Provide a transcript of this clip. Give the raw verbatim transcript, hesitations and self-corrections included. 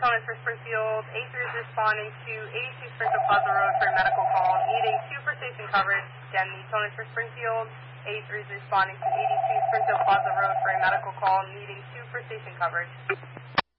Tonus for Springfield. A three is responding to eighty-two Springfield Plaza Road for a medical call, needing two for station coverage. Again, the Tonus for Springfield. A three is responding to eighty-two Springfield Plaza Road for a medical call, needing two for station coverage.